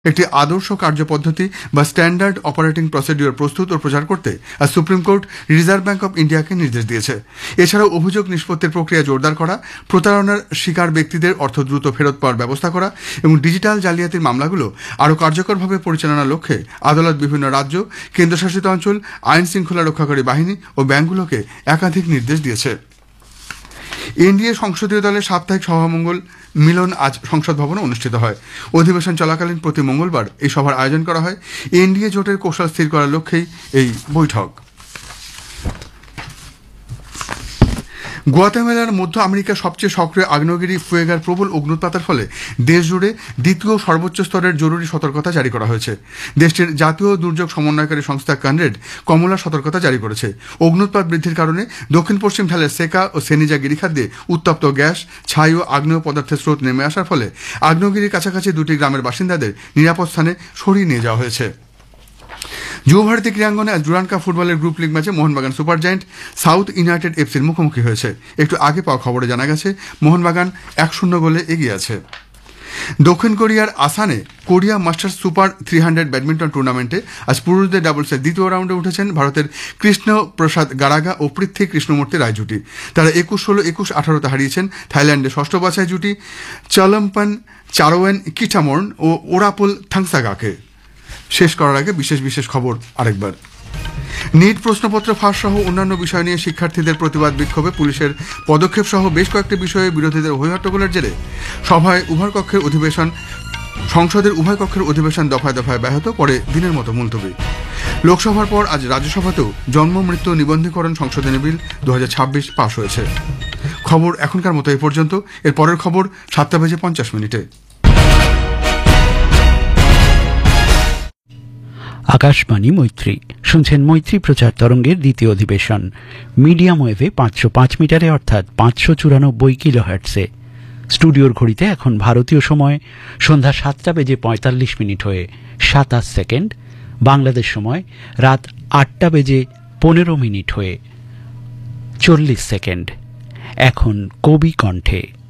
একটি আদর্শ কার্যপদ্ধতি বা স্ট্যান্ডার্ড অপারেটিং প্রসিডিওর প্রস্তুত ও প্রচার করতে আজ supreme court reserve bank of ইন্ডিয়াকে নির্দেশ দিয়েছে। এছাড়াও অভিযোগ নিষ্পত্তির প্রক্রিয়া জোরদার করা, প্রতারণার শিকার ব্যক্তিদের অর্থ দ্রুত ফেরত পাওয়ার ব্যবস্থা করা এবং ডিজিটাল জালিয়াতির মামলাগুলো আরও কার্যকরভাবে পরিচালনার লক্ষ্যে আদালত বিভিন্ন রাজ্য, কেন্দ্রশাসিত অঞ্চল, আইন শৃঙ্খলা রক্ষাকারী বাহিনী ও ব্যাঙ্কগুলোকে একাধিক নির্দেশ দিয়েছে। এনডিএ সংসদীয় দলের সাপ্তাহিক সভামঙ্গল মিলন আজ সংসদ ভবনে অনুষ্ঠিত হয়। অধিবেশন চলাকালীন প্রতি মঙ্গলবার এই সভার আয়োজন করা হয়। এনডিএ জোটের কৌশল স্থির করার লক্ষ্যেই এই বৈঠক। গুয়াতেমালার মধ্য আমেরিকার সবচেয়ে সক্রিয় আগ্নেয়গিরি ফুয়েগার প্রবল অগ্নুৎপাতের ফলে দেশজুড়ে দ্বিতীয় সর্বোচ্চ স্তরের জরুরি সতর্কতা জারি করা হয়েছে। দেশটির জাতীয় দুর্যোগ সমন্বয়কারী সংস্থা কনরেড কমলা সতর্কতা জারি করেছে। অগ্নুৎপাত বৃদ্ধির কারণে দক্ষিণ পশ্চিম ঢালের সেকা ও সেনিজা গিরিখাত দিয়ে উত্তপ্ত গ্যাস, ছাই ও আগ্নেয় পদার্থের স্রোত নেমে আসার ফলে আগ্নেয়গিরির কাছাকাছি দুটি গ্রামের বাসিন্দাদের নিরাপদ স্থানে সরিয়ে নিয়ে যাওয়া হয়েছে। যুবভারতী ক্রীড়াঙ্গনে আজ ডুরান্ড কাপ ফুটবলের গ্রুপ লিগ ম্যাচে Mohun Bagan super giant south United এফসির মুখোমুখি হয়েছে। একটু আগে পাওয়া খবরে জানা গেছে মোহনবাগান 1-0 গোলে এগিয়ে আছে। দক্ষিণ কোরিয়ার আসানে কোরিয়া মাস্টার্স সুপার 300 ব্যাডমিন্টন টুর্নামেন্টে আজ পুরুষদের ডাবলসের দ্বিতীয় রাউন্ডে উঠেছেন ভারতের কৃষ্ণ প্রসাদ গারাগা ও পৃথ্বী কৃষ্ণমূর্তি রায় জুটি। তারা 21-16, 21-18 হারিয়েছেন থাইল্যান্ডের ষষ্ঠ বাছাই জুটি চলম্পন চারোয়েন কিটামর্ন ও ওরাপুল থাংসাগাকে। শেষ করার আগে বিশেষ খবর আরেকবার। নিট প্রশ্নপত্র ফাঁস সহ অন্যান্য বিষয় নিয়ে শিক্ষার্থীদের প্রতিবাদ বিক্ষোভে পুলিশের পদক্ষেপ সহ বেশ কয়েকটি বিষয়ে বিরোধীদের হইহট্টগোলের জেরে সংসদের উভয় কক্ষের অধিবেশন দফায় দফায় ব্যাহত, পরে দিনের মতো মুলতবি। লোকসভার পর আজ রাজ্যসভাতেও জন্ম মৃত্যু নিবন্ধীকরণ সংশোধনী বিল 2026 পাশ হয়েছে। খবর এখনকার মতো এই পর্যন্ত। এর পরের খবর 7:50। আকাশবাণী মৈত্রী শুনছেন। মৈত্রী প্রচার তরঙ্গের দ্বিতীয় অধিবেশন মিডিয়াম ওয়েভে 505 মিটারে অর্থাৎ 594 কিলোহার্টসে। স্টুডিওর ঘড়িতে এখন ভারতীয় সময় সন্ধ্যা 7:45 হয়ে 27 সেকেন্ড, বাংলাদেশ সময় রাত 8:15 হয়ে 40 সেকেন্ড। এখন কবি কণ্ঠে।